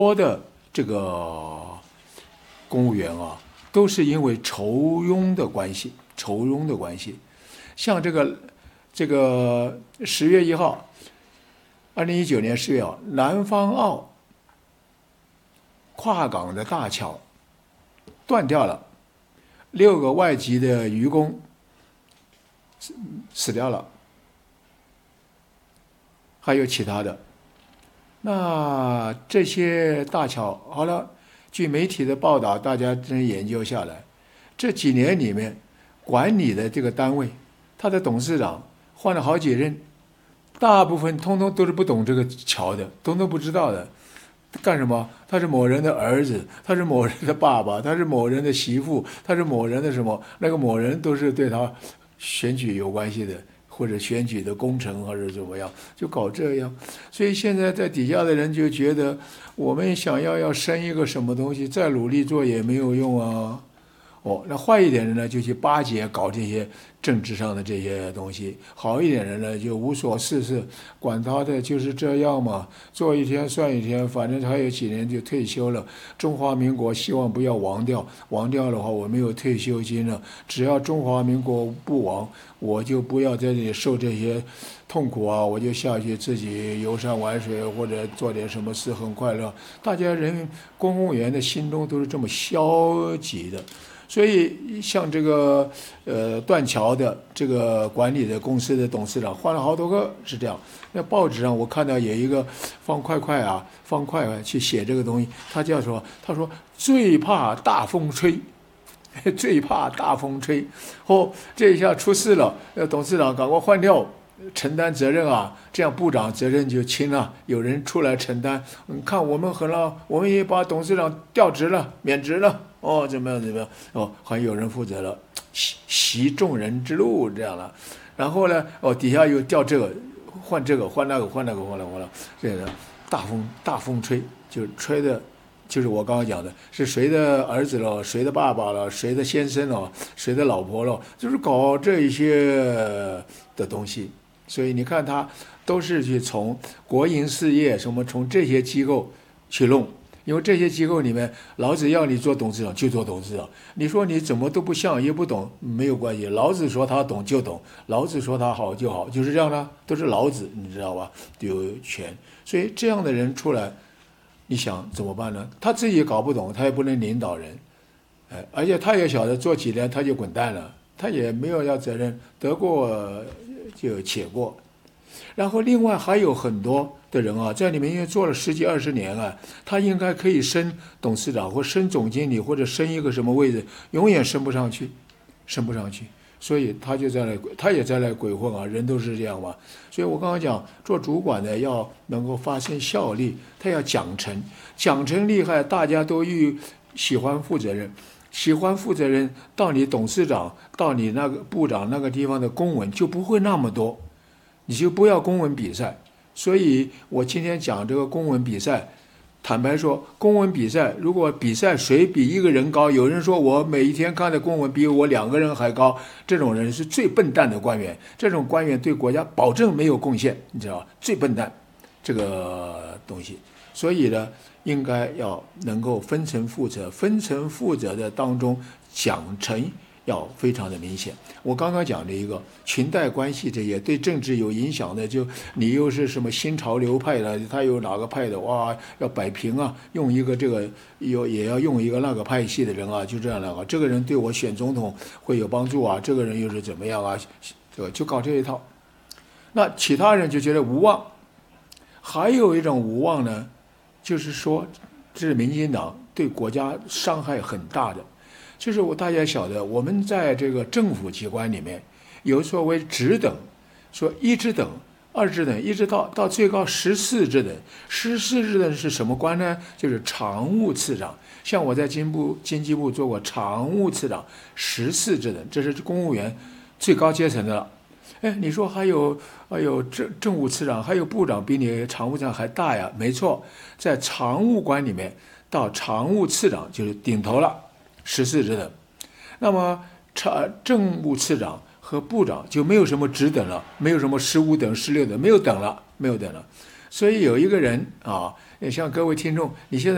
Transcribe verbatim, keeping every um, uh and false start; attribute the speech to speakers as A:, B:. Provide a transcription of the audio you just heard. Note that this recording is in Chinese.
A: 多的这个公务员啊，都是因为酬庸的关系，酬庸的关系。像这个这个十月一号，二零一九年十月号，南方澳跨港的大桥断掉了，六个外籍的渔工死死掉了，还有其他的。那这些大桥，好了，据媒体的报道，大家真研究下来，这几年里面管理的这个单位，他的董事长换了好几任，大部分通通都是不懂这个桥的，通通不知道的。干什么？他是某人的儿子，他是某人的爸爸，他是某人的媳妇，他是某人的什么？那个某人都是对他选举有关系的，或者选举的工程，或者怎么样，就搞这样。所以现在在底下的人就觉得，我们想要要生一个什么东西，再努力做也没有用啊。哦，那坏一点的呢，就去巴结搞这些政治上的这些东西；好一点的呢，就无所事事，管他的，就是这样嘛，做一天算一天，反正还有几年就退休了。中华民国希望不要亡掉，亡掉的话我没有退休金了。只要中华民国不亡，我就不要在这里受这些痛苦啊，我就下去自己游山玩水，或者做点什么事，很快乐。大家人公务员的心中都是这么消极的。所以，像这个呃断桥的这个管理的公司的董事长换了好多个，是这样。那报纸上我看到有一个方块块啊，方块块去写这个东西，他叫说，他说最怕大风吹，最怕大风吹。哦，这一下出事了，呃，董事长赶快换掉，承担责任啊，这样部长责任就轻了，有人出来承担。你看我们狠了，我们也把董事长调职了，免职了。哦，怎么样怎么样？哦，还有人负责了，习习众人之路这样了。然后呢，哦，底下又调这个，换这个，换那个，换那个，换那个，换那个，这个大风大风吹，就吹的，就是我刚刚讲的，是谁的儿子了，谁的爸爸了，谁的先生了，谁的老婆了，就是搞这一些的东西。所以你看，他都是去从国营事业什么，从这些机构去弄。因为这些机构里面，老子要你做董事长就做董事长，你说你怎么都不像也不懂，没有关系。老子说他懂就懂，老子说他好就好，就是这样的，都是老子，你知道吧？有权，所以这样的人出来，你想怎么办呢？他自己也搞不懂，他也不能领导人，哎，而且他也晓得做几年他就滚蛋了，他也没有要责任，得过就且过。然后另外还有很多的人啊，在里面因为做了十几二十年啊，他应该可以升董事长或升总经理或者升一个什么位置，永远升不上去，升不上去，所以他就在那，他也在那鬼混啊，人都是这样嘛。所以我刚刚讲，做主管的要能够发生效力，他要奖惩，奖惩厉害，大家都欲喜欢负责任。喜欢负责任，到你董事长，到你那个部长那个地方的公文就不会那么多。你就不要公文比赛，所以我今天讲这个公文比赛，坦白说，公文比赛如果比赛谁比一个人高，有人说我每一天看的公文比我两个人还高，这种人是最笨蛋的官员，这种官员对国家保证没有贡献，你知道吧？最笨蛋这个东西，所以呢，应该要能够分层负责，分层负责的当中奖惩要非常的明显。我刚刚讲的一个裙带关系，这些对政治有影响的，就你又是什么新潮流派的，他有哪个派的，哇，要摆平啊，用一个这个有也要用一个那个派系的人啊，就这样的啊，这个人对我选总统会有帮助啊，这个人又是怎么样啊，这个就搞这一套。那其他人就觉得无望。还有一种无望呢，就是说这是民进党对国家伤害很大的。就是我大家晓得，我们在这个政府机关里面有所谓职等，说一职等、二职等，一直到到最高十四职等。十四职等是什么官呢？就是常务次长。像我在经部经济部做过常务次长，十四职等，这是公务员最高阶层的了。哎，你说还有还有政政务次长，还有部长比你常务次长还大呀？没错，在常务官里面到常务次长就是顶头了。十四职等，那么政务次长和部长就没有什么职等了，没有什么十五等、十六等，没有等了，没有等了。所以有一个人啊，像各位听众，你现在。